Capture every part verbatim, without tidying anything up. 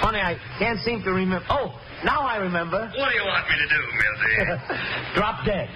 Funny, I can't seem to remember. Oh, now I remember. What do you want me to do, Milty? Drop dead.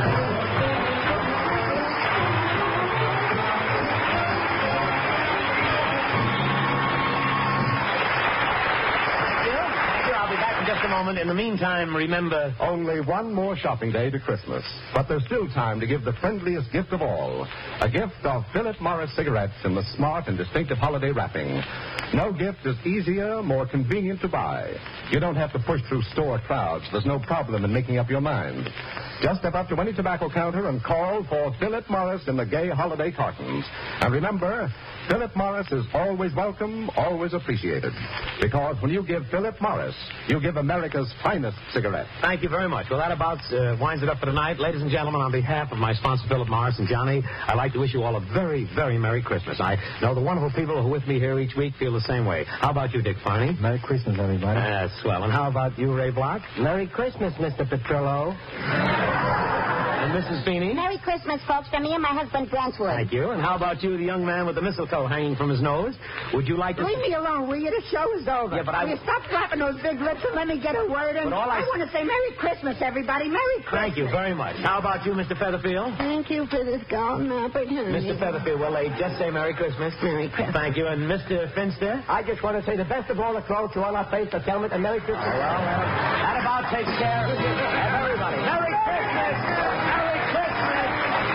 Just a moment. In the meantime, remember... Only one more shopping day to Christmas. But there's still time to give the friendliest gift of all. A gift of Philip Morris cigarettes in the smart and distinctive holiday wrapping. No gift is easier, more convenient to buy. You don't have to push through store crowds. There's no problem in making up your mind. Just step up to any tobacco counter and call for Philip Morris in the gay holiday cartons. And remember, Philip Morris is always welcome, always appreciated. Because when you give Philip Morris, you give America's finest cigarette. Thank you very much. Well, that about uh, winds it up for tonight. Ladies and gentlemen, on behalf of my sponsor, Philip Morris and Johnny, I'd like to wish you all a very, very Merry Christmas. I know the wonderful people who are with me here each week feel the same way. How about you, Dick Farney? Merry Christmas, everybody. That's swell. And how about you, Ray Block? Merry Christmas, Mister Petrillo. And Missus Feeney? Merry Christmas, folks, from me and my husband, Brentwood. Thank you. And how about you, the young man with the mistletoe hanging from his nose? Would you like to... Leave me alone, will you? The show is over. Yeah, but I... Will you stop flapping those big lips and let me get a word in? But all I... I want to say Merry Christmas, everybody. Merry Christmas. Thank you very much. How about you, Mister Featherfield? Thank you for this golden opportunity. Mister Featherfield, well, they just say Merry Christmas. Merry Christmas. Thank you. And Mister Finster? I just want to say the best of all the clothes to all our face, the helmet, and Merry Christmas. Oh, well, well, that about takes care of everybody. Merry Christmas! Merry Christmas!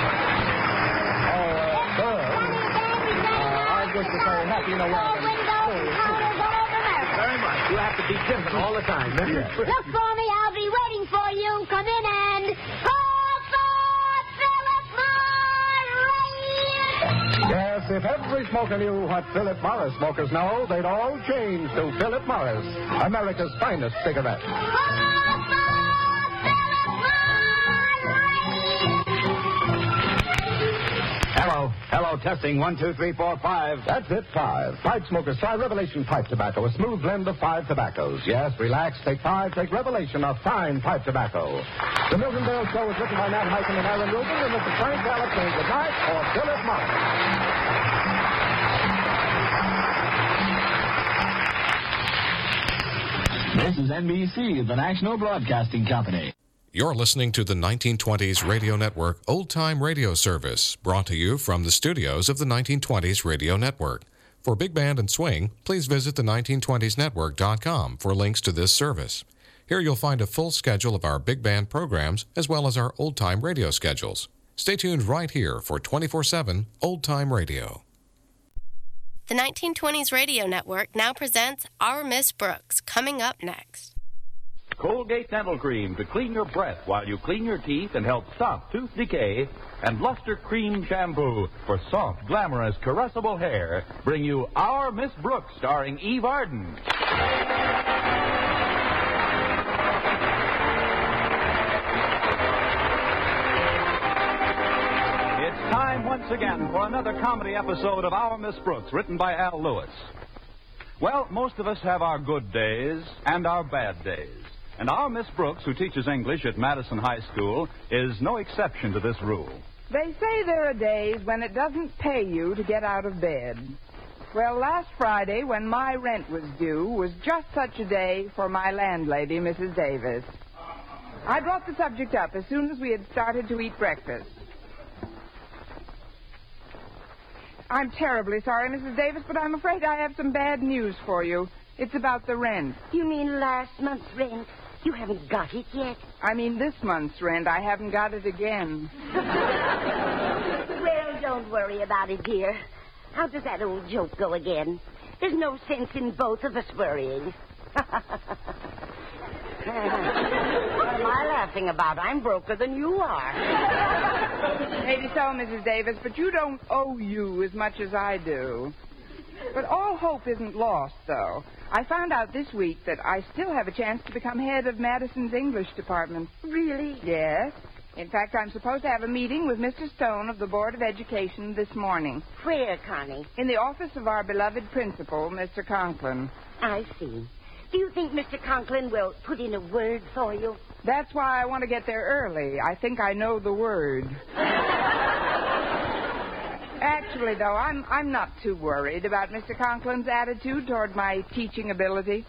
Oh, uh, good. Uh, I just to say happy New Year. Very much. You have to be different all the time. Look for me. I'll be waiting for you. Come in and... Call for Philip Morris! Yes, if every smoker knew what Philip Morris smokers know, they'd all change to Philip Morris, America's finest cigarette. Hello. Hello, testing. One, two, three, four, five. That's it, five. Pipe smokers, try Revelation Pipe Tobacco, a smooth blend of five tobaccos. Yes, relax, take five, take Revelation of fine pipe tobacco. The Milton Bell Show is written by Nat Hyken and Aaron Rubin, and Mister Frank Gallup saying good night for Philip Morris. This is N B C, the National Broadcasting Company. You're listening to the nineteen twenties Radio Network Old Time Radio Service, brought to you from the studios of the nineteen twenties Radio Network. For Big Band and Swing, please visit the nineteen twenties network dot com for links to this service. Here you'll find a full schedule of our Big Band programs, as well as our Old Time Radio schedules. Stay tuned right here for twenty-four seven Old Time Radio. The nineteen twenties Radio Network now presents Our Miss Brooks, coming up next. Colgate Dental Cream to clean your breath while you clean your teeth and help stop tooth decay. And Luster Cream Shampoo for soft, glamorous, caressable hair bring you Our Miss Brooks, starring Eve Arden. It's time once again for another comedy episode of Our Miss Brooks, written by Al Lewis. Well, most of us have our good days and our bad days. And our Miss Brooks, who teaches English at Madison High School, is no exception to this rule. They say there are days when it doesn't pay you to get out of bed. Well, last Friday, when my rent was due, was just such a day for my landlady, Missus Davis. I brought the subject up as soon as we had started to eat breakfast. I'm terribly sorry, Missus Davis, but I'm afraid I have some bad news for you. It's about the rent. You mean last month's rent? You haven't got it yet. I mean this month's rent. I haven't got it again. Well, don't worry about it, dear. How does that old joke go again? There's no sense in both of us worrying. What am I laughing about? I'm broker than you are. Maybe so, Missus Davis, but you don't owe you as much as I do. But all hope isn't lost, though. I found out this week that I still have a chance to become head of Madison's English department. Really? Yes. In fact, I'm supposed to have a meeting with Mister Stone of the Board of Education this morning. Where, Connie? In the office of our beloved principal, Mister Conklin. I see. Do you think Mister Conklin will put in a word for you? That's why I want to get there early. I think I know the word. Actually, though, I'm I'm not too worried about Mister Conklin's attitude toward my teaching ability.